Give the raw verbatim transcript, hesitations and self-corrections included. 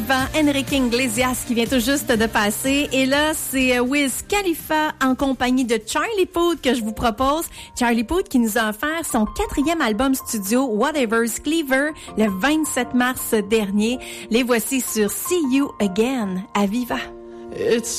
Aviva, Enrique Iglesias qui vient tout juste de passer. Et là, c'est Wiz Khalifa en compagnie de Charlie Puth que je vous propose. Charlie Puth qui nous a offert son quatrième album studio Whatever's Cleaver le vingt-sept mars dernier. Les voici sur See You Again, Aviva. It's